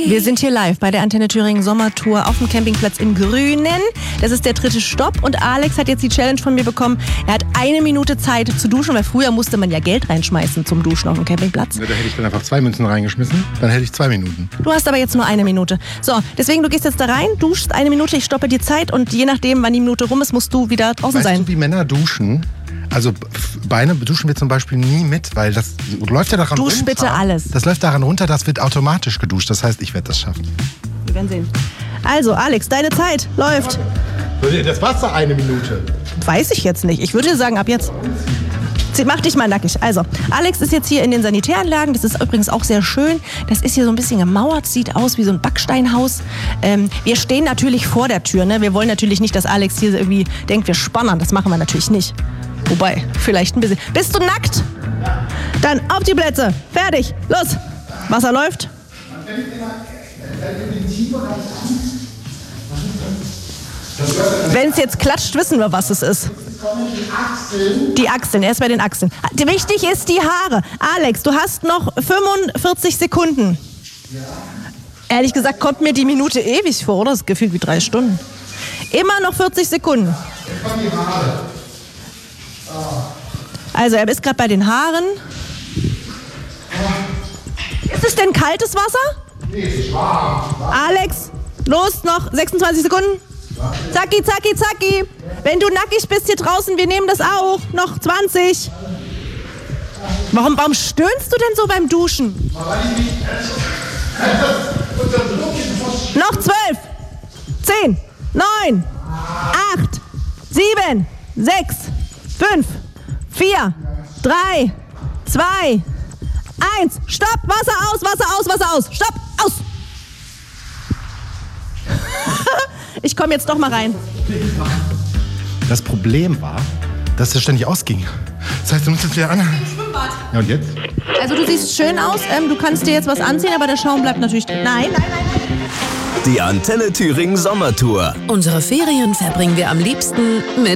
Wir sind hier live bei der Antenne Thüringen Sommertour auf dem Campingplatz im Grünen. Das ist der 3. Stopp und Alex hat jetzt die Challenge von mir bekommen. Er hat 1 Minute Zeit zu duschen, weil früher musste man ja Geld reinschmeißen zum Duschen auf dem Campingplatz. Ja, da hätte ich dann einfach 2 Münzen reingeschmissen, dann hätte ich 2 Minuten. Du hast aber jetzt nur 1 Minute. So, deswegen, du gehst jetzt da rein, duschst 1 Minute, ich stoppe die Zeit und je nachdem, wann die Minute rum ist, musst du wieder draußen sein. Weißt du, wie Männer duschen? Also Beine duschen wir zum Beispiel nie mit, weil das läuft ja daran runter. Dusch bitte alles. Das läuft daran runter, das wird automatisch geduscht. Das heißt, ich werde das schaffen. Wir werden sehen. Also, Alex, deine Zeit läuft. Das war's doch 1 Minute. Weiß ich jetzt nicht. Ich würde dir sagen, ab jetzt. Mach dich mal nackig. Also, Alex ist jetzt hier in den Sanitäranlagen. Das ist übrigens auch sehr schön. Das ist hier so ein bisschen gemauert. Sieht aus wie so ein Backsteinhaus. Wir stehen natürlich vor der Tür. Ne? Wir wollen natürlich nicht, dass Alex hier irgendwie denkt, wir spannen. Das machen wir natürlich nicht. Wobei, vielleicht ein bisschen. Bist du nackt? Dann auf die Plätze. Fertig. Los. Wasser läuft. Wenn es jetzt klatscht, wissen wir, was es ist. Die Achseln, erst bei den Achseln. Wichtig ist die Haare. Alex, du hast noch 45 Sekunden. Ehrlich gesagt kommt mir die Minute ewig vor, oder? Das ist gefühlt wie 3 Stunden. Immer noch 40 Sekunden. Also, er ist gerade bei den Haaren. Ist es denn kaltes Wasser? Nee, es ist warm. Alex, los, noch 26 Sekunden. Zacki, zacki, zacki. Wenn du nackig bist hier draußen, wir nehmen das auch. Noch 20. Warum stöhnst du denn so beim Duschen? Noch 12. 10, 9, 8, 7, 6, 5, 4, 3, 2, 1. Stopp, Wasser aus, Wasser aus, Wasser aus. Stopp, aus. Ich komme jetzt doch mal rein. Das Problem war, dass es ständig ausging. Das heißt, du musst jetzt wieder an. Ja, und jetzt? Also du siehst schön aus, du kannst dir jetzt was anziehen, aber der Schaum bleibt natürlich drin. Nein, nein, nein, nein. Die Antenne Thüringen Sommertour. Unsere Ferien verbringen wir am liebsten mit